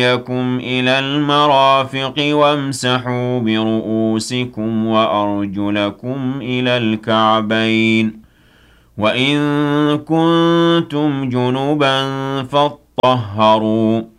أَيْدِيَكُمْ إِلَى الْمَرَافِقِ وَامْسَحُوا بِرُءُوسِكُمْ وَأَرْجُلَكُمْ إِلَى الْكَعْبَيْنِ وَإِن كُنتُمْ جُنُبًا فَاطَّهَّرُوا